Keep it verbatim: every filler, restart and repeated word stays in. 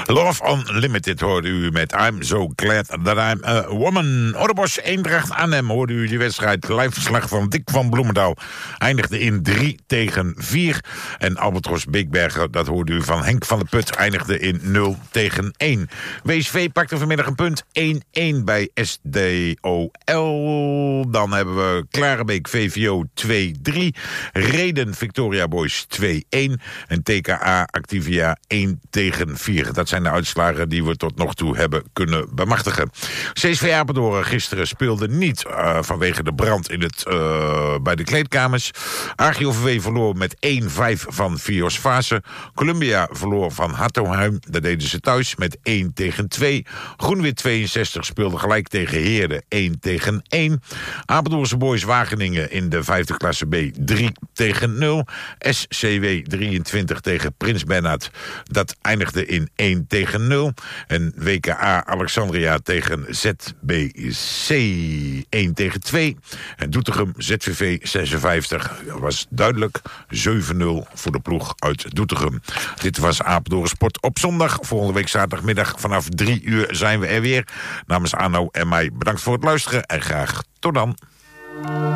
Love Unlimited hoorde u met I'm So Glad That I'm a Woman. Orrebosch, Eendracht, Arnhem hoorde u die wedstrijd. Live verslag van Dick van Bloemendaal eindigde in drie tegen vier. En Albatros Beekbergen, dat hoorde u van Henk van der Put, eindigde in nul tegen één. W S V pakte vanmiddag een punt één-één bij S D O L. Dan hebben we Klarenbeek V V O twee-drie. Reden Victoria Boys twee-één. En T K A Activia één tegen vier. Dat zijn de uitslagen die we tot nog toe hebben kunnen bemachtigen. C S V Apeldoorn gisteren speelde niet uh, vanwege de brand in het, uh, bij de kleedkamers. A G O V W verloor met één-vijf van Vios Vaassen. Columbia verloor van Hattoheim. Dat deden ze thuis met één tegen twee. Groenwit tweeënzestig speelde gelijk tegen Heerde één tegen één. Apeldoornse Boys Wageningen in de vijfde klasse B drie tegen nul. S C W drieëntwintig tegen Prins Bernhard. Dat eindigde in één tegen nul. En W K A Alexandria tegen Z B C één tegen twee. En Doetinchem Z V V zesenvijftig was duidelijk zeven nul voor de ploeg uit Doetinchem. Dit was Apeldoorn Sport op zondag. Volgende week zaterdagmiddag vanaf drie uur zijn we er weer. Namens Arno en mij bedankt voor het luisteren en graag tot dan.